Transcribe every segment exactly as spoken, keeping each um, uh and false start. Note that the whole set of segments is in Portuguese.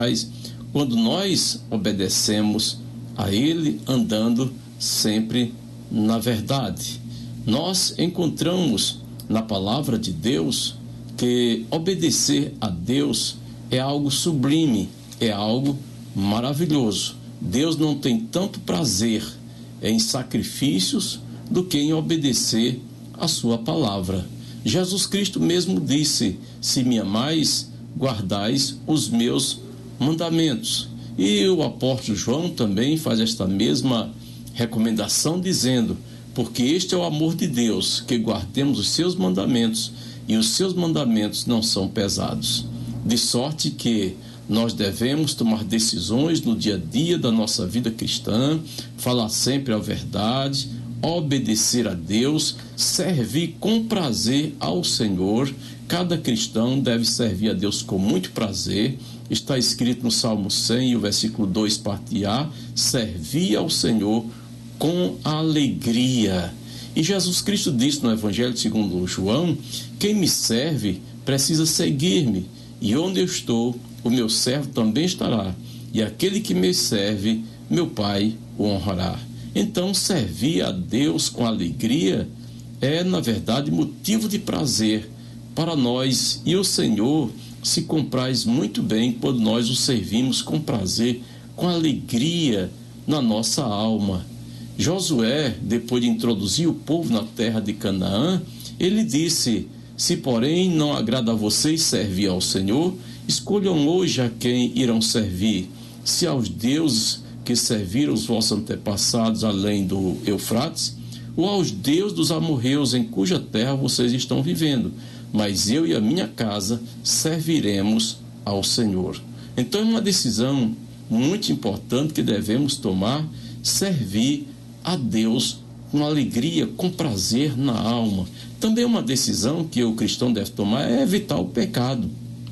quando nós obedecemos a Ele, andando sempre na verdade. Nós encontramos na palavra de Deus que obedecer a Deus é algo sublime, é algo maravilhoso. Deus não tem tanto prazer em sacrifícios do que em obedecer a sua palavra. Jesus Cristo mesmo disse: se me amais, guardais os meus mandamentos. E o apóstolo João também faz esta mesma recomendação, dizendo: porque este é o amor de Deus, que guardemos os seus mandamentos, e os seus mandamentos não são pesados. De sorte que nós devemos tomar decisões no dia a dia da nossa vida cristã, falar sempre a verdade, obedecer a Deus, servir com prazer ao Senhor. Cada cristão deve servir a Deus com muito prazer. Está escrito no Salmo cem, o versículo dois, parte A: servir ao Senhor com alegria. E Jesus Cristo disse no Evangelho segundo João: quem me serve precisa seguir-me, e onde eu estou, o meu servo também estará, e aquele que me serve, meu Pai o honrará. Então, servir a Deus com alegria é, na verdade, motivo de prazer para nós, e o Senhor se compraz muito bem quando nós o servimos com prazer, com alegria na nossa alma. Josué, depois de introduzir o povo na terra de Canaã, ele disse: se porém não agrada a vocês servir ao Senhor, escolham hoje a quem irão servir, se aos deuses que serviram os vossos antepassados além do Eufrates, ou aos deuses dos amorreus em cuja terra vocês estão vivendo, mas eu e a minha casa serviremos ao Senhor. Então é uma decisão muito importante que devemos tomar: servir a Deus com alegria, com prazer na alma. Também uma decisão que o cristão deve tomar é evitar o pecado.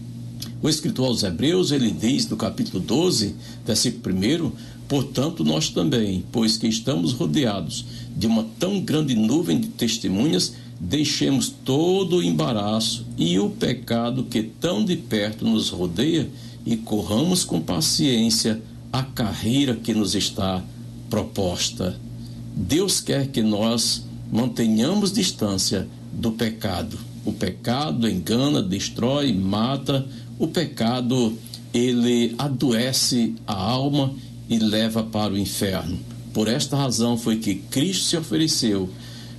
O escritor aos Hebreus, ele diz no capítulo doze, versículo um: portanto nós também, pois que estamos rodeados de uma tão grande nuvem de testemunhas, deixemos todo o embaraço e o pecado que tão de perto nos rodeia e corramos com paciência a carreira que nos está proposta. Deus quer que nós mantenhamos distância do pecado. O pecado engana, destrói, mata. O pecado, ele adoece a alma e leva para o inferno. Por esta razão foi que Cristo se ofereceu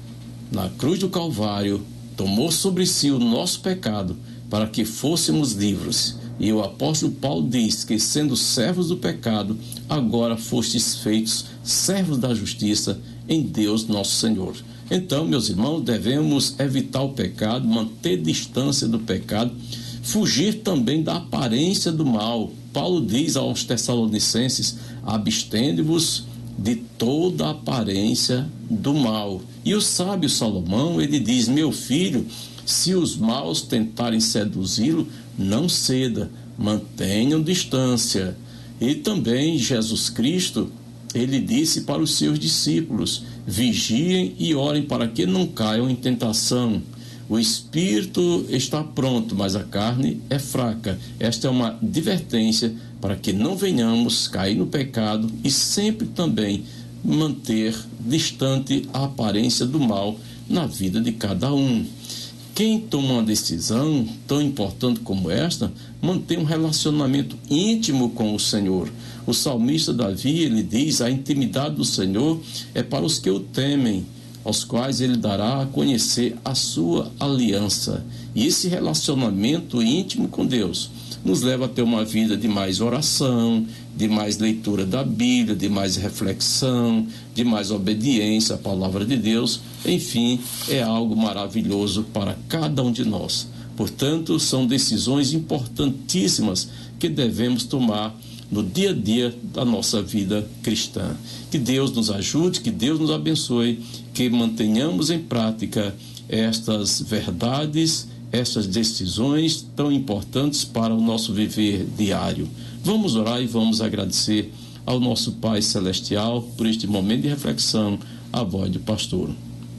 na cruz do Calvário, tomou sobre si o nosso pecado para que fôssemos livres. E o apóstolo Paulo diz que, sendo servos do pecado, agora fostes feitos servos da justiça em Deus nosso Senhor. Então, meus irmãos, devemos evitar o pecado, manter distância do pecado, fugir também da aparência do mal. Paulo diz aos Tessalonicenses: abstende-vos de toda a aparência do mal. E o sábio Salomão, ele diz: meu filho, se os maus tentarem seduzi-lo, não ceda, mantenham distância. E também Jesus Cristo, ele disse para os seus discípulos: vigiem e orem para que não caiam em tentação. O espírito está pronto, mas a carne é fraca. Esta é uma advertência para que não venhamos cair no pecado e sempre também manter distante a aparência do mal na vida de cada um. Quem toma uma decisão tão importante como esta, mantém um relacionamento íntimo com o Senhor. O salmista Davi, ele diz: a intimidade do Senhor é para os que o temem, aos quais ele dará a conhecer a sua aliança. E esse relacionamento íntimo com Deus nos leva a ter uma vida de mais oração, de mais leitura da Bíblia, de mais reflexão, de mais obediência à palavra de Deus. Enfim, é algo maravilhoso para cada um de nós. Portanto, são decisões importantíssimas que devemos tomar no dia a dia da nossa vida cristã. Que Deus nos ajude, que Deus nos abençoe, que mantenhamos em prática estas verdades, estas decisões tão importantes para o nosso viver diário. Vamos orar e vamos agradecer ao nosso Pai Celestial por este momento de reflexão, a voz do pastor.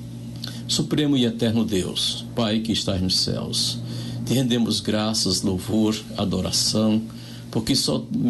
Supremo e eterno Deus, Pai que estás nos céus, te rendemos graças, louvor, adoração, porque só